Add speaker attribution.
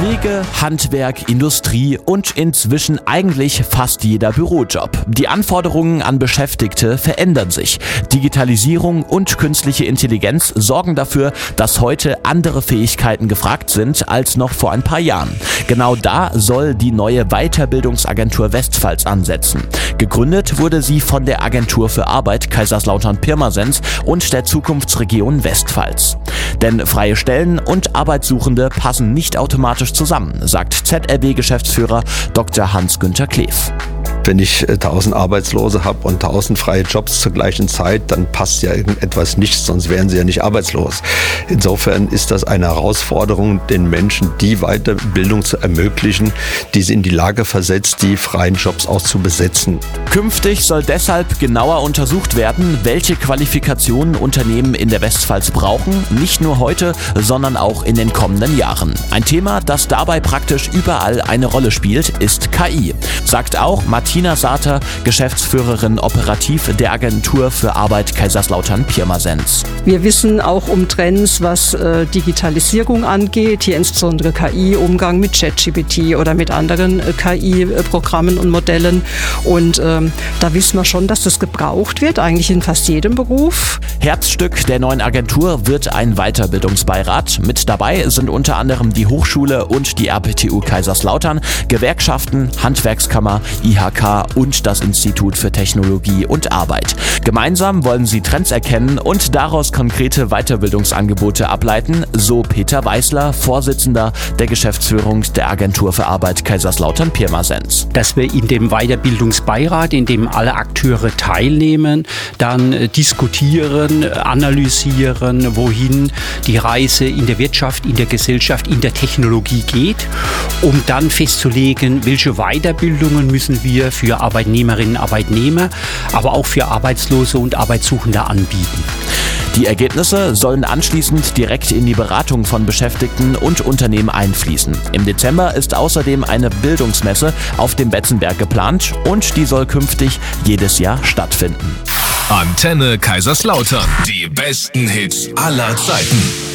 Speaker 1: Pflege, Handwerk, Industrie und inzwischen eigentlich fast jeder Bürojob. Die Anforderungen an Beschäftigte verändern sich. Digitalisierung und künstliche Intelligenz sorgen dafür, dass heute andere Fähigkeiten gefragt sind als noch vor ein paar Jahren. Genau da soll die neue Weiterbildungsagentur Westpfalz ansetzen. Gegründet wurde sie von der Agentur für Arbeit Kaiserslautern-Pirmasens und der Zukunftsregion Westpfalz. Denn freie Stellen und Arbeitssuchende passen nicht automatisch zusammen, sagt ZRW-Geschäftsführer Dr. Hans-Günther Kleef.
Speaker 2: Wenn ich 1000 Arbeitslose habe und 1000 freie Jobs zur gleichen Zeit, dann passt ja irgendetwas nicht, sonst wären sie ja nicht arbeitslos. Insofern ist das eine Herausforderung, den Menschen die Weiterbildung zu ermöglichen, die sie in die Lage versetzt, die freien Jobs auch zu besetzen.
Speaker 1: Künftig soll deshalb genauer untersucht werden, welche Qualifikationen Unternehmen in der Westpfalz brauchen, nicht nur heute, sondern auch in den kommenden Jahren. Ein Thema, das dabei praktisch überall eine Rolle spielt, ist KI, sagt auch Martina Sater, Geschäftsführerin operativ der Agentur für Arbeit Kaiserslautern-Pirmasens.
Speaker 3: Wir wissen auch um Trends, was Digitalisierung angeht, hier insbesondere KI, Umgang mit ChatGPT oder mit anderen KI-Programmen und Modellen. Und da wissen wir schon, dass das gebraucht wird, eigentlich in fast jedem Beruf.
Speaker 1: Herzstück der neuen Agentur wird ein Weiterbildungsbeirat. Mit dabei sind unter anderem die Hochschule und die RPTU Kaiserslautern, Gewerkschaften, Handwerkskammer, IHK und das Institut für Technologie und Arbeit. Gemeinsam wollen sie Trends erkennen und daraus konkrete Weiterbildungsangebote ableiten, so Peter Weißler, Vorsitzender der Geschäftsführung der Agentur für Arbeit Kaiserslautern-Pirmasens.
Speaker 4: Dass wir in dem Weiterbildungsbeirat, in dem alle Akteure teilnehmen, dann diskutieren, analysieren, wohin die Reise in der Wirtschaft, in der Gesellschaft, in der Technologie geht, um dann festzulegen, welche Weiterbildungen müssen wir für Arbeitnehmerinnen und Arbeitnehmer, aber auch für Arbeitslose und Arbeitssuchende anbieten.
Speaker 1: Die Ergebnisse sollen anschließend direkt in die Beratung von Beschäftigten und Unternehmen einfließen. Im Dezember ist außerdem eine Bildungsmesse auf dem Betzenberg geplant und die soll künftig jedes Jahr stattfinden.
Speaker 5: Antenne Kaiserslautern. Die besten Hits aller Zeiten.